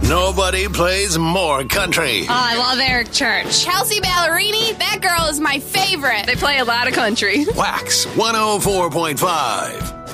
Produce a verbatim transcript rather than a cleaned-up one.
Nobody plays more country. Oh, I love Eric Church. Chelsea Ballerini, that girl is my favorite. They play a lot of country. Wax one oh four point five.